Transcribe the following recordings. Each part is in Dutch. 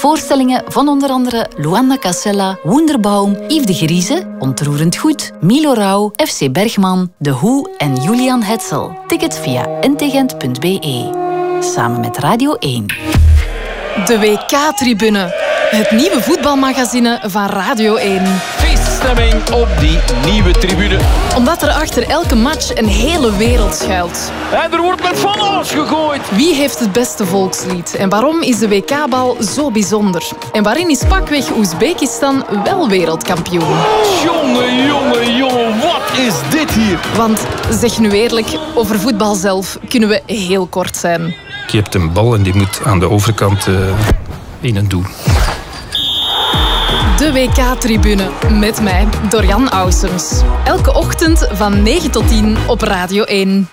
Voorstellingen van onder andere Luanda Casella, Wunderbaum, Yves de Grieze, Ontroerend Goed, Milo Rauw, FC Bergman, The Who en Julian Hetzel. Tickets via ntegent.be. Samen met Radio 1. De WK-tribune. Het nieuwe voetbalmagazine van Radio 1. Feeststemming op die nieuwe tribune. Omdat er achter elke match een hele wereld schuilt. En er wordt met van alles gegooid. Wie heeft het beste volkslied? En waarom is de WK-bal zo bijzonder? En waarin is pakweg Oezbekistan wel wereldkampioen? Jongen, wat is dit hier? Want, zeg nu eerlijk, over voetbal zelf kunnen we heel kort zijn. Je hebt een bal en die moet aan de overkant in een doel. De WK-tribune met mij, Dorian Ausums. Elke ochtend van 9 tot 10 op Radio 1.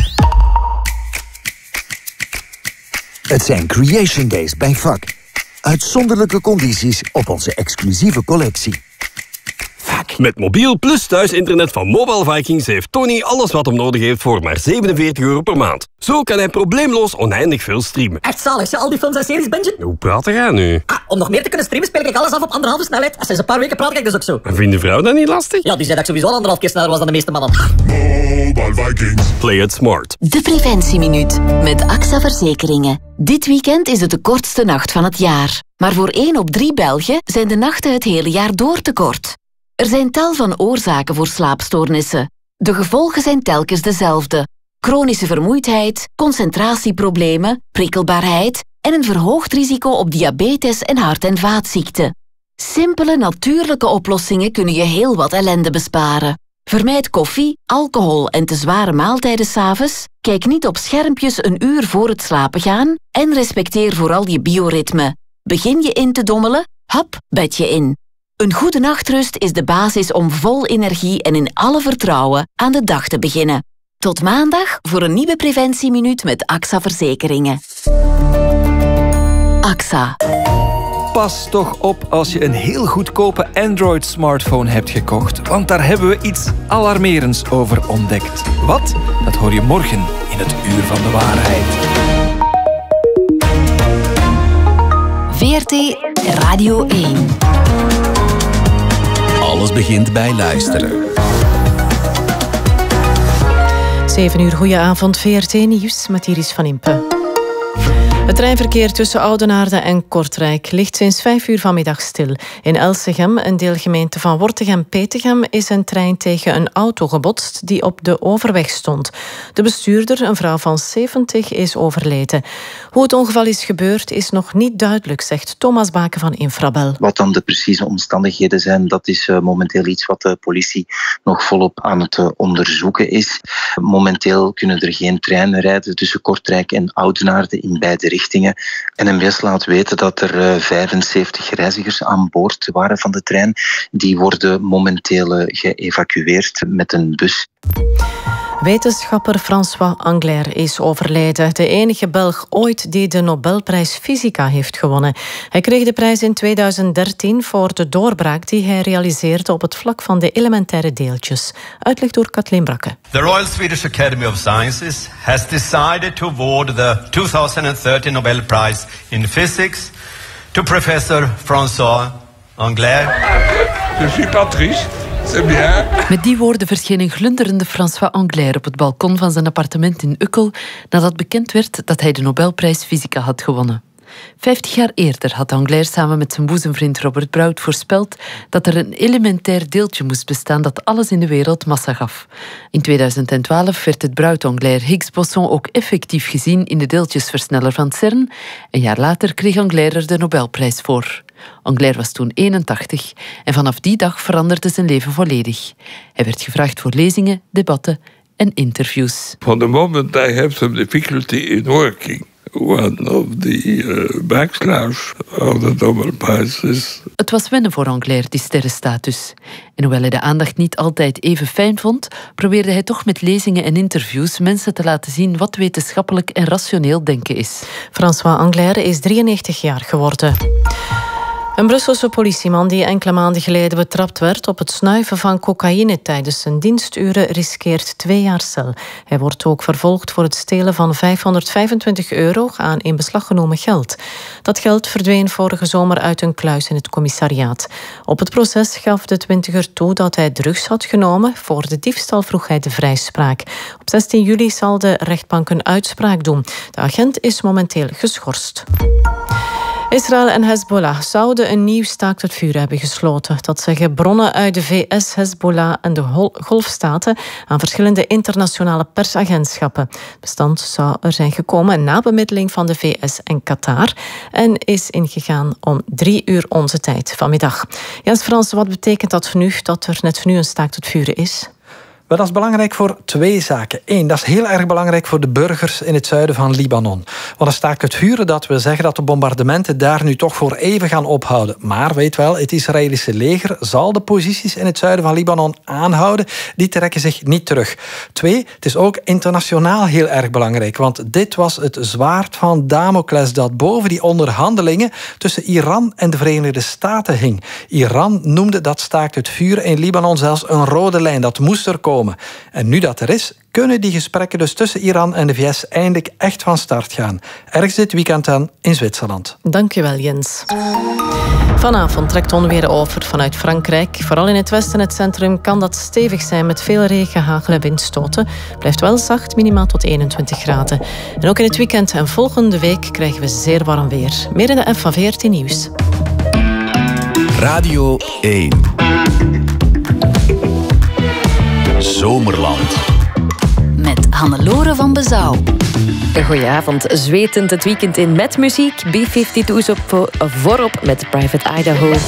Het zijn Creation Days bij VAK. Uitzonderlijke condities op onze exclusieve collectie. Met mobiel plus thuisinternet van Mobile Vikings heeft Tony alles wat hem nodig heeft voor maar €47 per maand. Zo kan hij probleemloos oneindig veel streamen. Echt zalig, al die films en series bingen? Hoe praat jij nu? Om nog meer te kunnen streamen speel ik alles af op 1,5 snelheid. Sinds een paar weken praat ik dus ook zo. En vindt de vrouw dat niet lastig? Ja, die zei dat ik sowieso 1,5 keer sneller was dan de meeste mannen. Mobile Vikings. Play it smart. De Preventieminuut met AXA Verzekeringen. Dit weekend is het de kortste nacht van het jaar. Maar voor 1 op 3 Belgen zijn de nachten het hele jaar door te kort. Er zijn tal van oorzaken voor slaapstoornissen. De gevolgen zijn telkens dezelfde. Chronische vermoeidheid, concentratieproblemen, prikkelbaarheid en een verhoogd risico op diabetes en hart- en vaatziekten. Simpele, natuurlijke oplossingen kunnen je heel wat ellende besparen. Vermijd koffie, alcohol en te zware maaltijden 's avonds. Kijk niet op schermpjes een uur voor het slapen gaan en respecteer vooral je bioritme. Begin je in te dommelen? Hap, bed je in. Een goede nachtrust is de basis om vol energie en in alle vertrouwen aan de dag te beginnen. Tot maandag voor een nieuwe Preventieminuut met AXA Verzekeringen. AXA. Pas toch op als je een heel goedkope Android-smartphone hebt gekocht, want daar hebben we iets alarmerends over ontdekt. Wat? Dat hoor je morgen in het Uur van de Waarheid. VRT Radio 1. Alles begint bij luisteren. 7 uur, goedenavond, VRT Nieuws met Iris van Impe. Het treinverkeer tussen Oudenaarde en Kortrijk ligt sinds 5 uur vanmiddag stil. In Elsegem, een deelgemeente van Wortegem-Petegem, is een trein tegen een auto gebotst die op de overweg stond. De bestuurder, een vrouw van 70, is overleden. Hoe het ongeval is gebeurd is nog niet duidelijk, zegt Thomas Baken van Infrabel. Wat dan de precieze omstandigheden zijn, dat is momenteel iets wat de politie nog volop aan het onderzoeken is. Momenteel kunnen er geen treinen rijden tussen Kortrijk en Oudenaarde in beide richtingen. NMBS laat weten dat er 75 reizigers aan boord waren van de trein. Die worden momenteel geëvacueerd met een bus. Wetenschapper François Englert is overleden. De enige Belg ooit die de Nobelprijs Fysica heeft gewonnen. Hij kreeg de prijs in 2013 voor de doorbraak die hij realiseerde op het vlak van de elementaire deeltjes. Uitleg door Kathleen Brakke. The Royal Swedish Academy of Sciences has decided to award the 2013 Nobel Prize in Physics to Professor François Englert. Je suis pas trieste. Met die woorden verscheen een glunderende François Englert op het balkon van zijn appartement in Ukkel nadat bekend werd dat hij de Nobelprijs Fysica had gewonnen. 50 jaar eerder had Englert samen met zijn boezemvriend Robert Brout voorspeld dat er een elementair deeltje moest bestaan dat alles in de wereld massa gaf. In 2012 werd het Brout-Englert-Higgs-boson ook effectief gezien in de deeltjesversneller van CERN. Een jaar later kreeg Englert er de Nobelprijs voor. Englert was toen 81 en vanaf die dag veranderde zijn leven volledig. Hij werd gevraagd voor lezingen, debatten en interviews. From the moment I have some difficulty in working, one of the backslash of the Nobel Prize is... Het was wennen voor Englert, die sterrenstatus. En hoewel hij de aandacht niet altijd even fijn vond, probeerde hij toch met lezingen en interviews mensen te laten zien wat wetenschappelijk en rationeel denken is. François Englert is 93 jaar geworden. Een Brusselse politieman die enkele maanden geleden betrapt werd op het snuiven van cocaïne tijdens zijn diensturen riskeert 2 jaar cel. Hij wordt ook vervolgd voor het stelen van €525 aan in beslag genomen geld. Dat geld verdween vorige zomer uit een kluis in het commissariaat. Op het proces gaf de 20er toe dat hij drugs had genomen. Voor de diefstal vroeg hij de vrijspraak. Op 16 juli zal de rechtbank een uitspraak doen. De agent is momenteel geschorst. Israël en Hezbollah zouden een nieuw staakt het vuur hebben gesloten. Dat zeggen bronnen uit de VS, Hezbollah en de Golfstaten aan verschillende internationale persagentschappen. Het bestand zou er zijn gekomen na bemiddeling van de VS en Qatar en is ingegaan om 3 uur onze tijd vanmiddag. Jens Frans, wat betekent dat nu dat er net nu een staakt het vuren is? Maar dat is belangrijk voor 2 zaken. 1, dat is heel erg belangrijk voor de burgers in het zuiden van Libanon. Want een staakt het vuren, dat wil zeggen dat de bombardementen daar nu toch voor even gaan ophouden. Maar weet wel, het Israëlische leger zal de posities in het zuiden van Libanon aanhouden. Die trekken zich niet terug. 2, het is ook internationaal heel erg belangrijk. Want dit was het zwaard van Damocles dat boven die onderhandelingen tussen Iran en de Verenigde Staten hing. Iran noemde dat staakt het vuren in Libanon zelfs een rode lijn. Dat moest er komen. En nu dat er is, kunnen die gesprekken dus tussen Iran en de VS eindelijk echt van start gaan. Ergens dit weekend dan in Zwitserland. Dankjewel, Jens. Vanavond trekt onweer over vanuit Frankrijk. Vooral in het westen en het centrum kan dat stevig zijn met veel regen, hagel en windstoten. Blijft wel zacht, minimaal tot 21 graden. En ook in het weekend en volgende week krijgen we zeer warm weer. Meer in de app van VRT Nieuws. Radio 1. Zomerland. Met Hannelore van Bezouw. Goedenavond, zwetend het weekend in met muziek. B-52's voorop met Private Idaho.